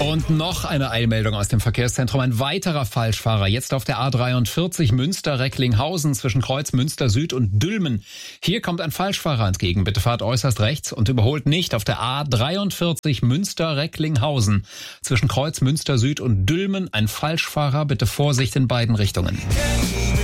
Und noch eine Eilmeldung aus dem Verkehrszentrum. Ein weiterer Falschfahrer. Jetzt auf der A43 Münster-Recklinghausen zwischen Kreuz Münster Süd und Dülmen. Hier kommt ein Falschfahrer entgegen. Bitte fahrt äußerst rechts und überholt nicht auf der A43 Münster-Recklinghausen zwischen Kreuz Münster Süd und Dülmen. Ein Falschfahrer. Bitte Vorsicht in beiden Richtungen.